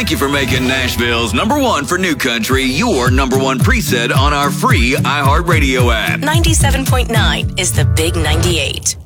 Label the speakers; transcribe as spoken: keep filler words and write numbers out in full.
Speaker 1: Thank you for making Nashville's number one for new country your number one preset on our free iHeartRadio app.
Speaker 2: ninety-seven point nine is the Big ninety-eight.